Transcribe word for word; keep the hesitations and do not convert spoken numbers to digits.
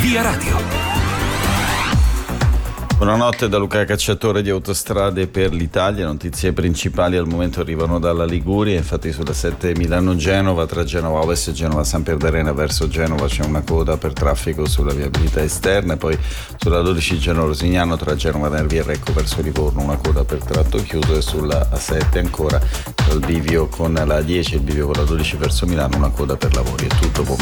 Via Radio. Buonanotte da Luca Cacciatore di Autostrade per l'Italia. Notizie principali al momento arrivano dalla Liguria. Infatti sulla sette Milano-Genova, tra Genova Ovest e Genova San Pierdarena verso Genova c'è una coda per traffico sulla viabilità esterna, e poi sulla dodici Genova Rosignano tra Genova Nervi e Recco verso Livorno una coda per tratto chiuso, e sulla A sette ancora dal bivio con la dieci e il bivio con la dodici verso Milano una coda per lavori. È tutto.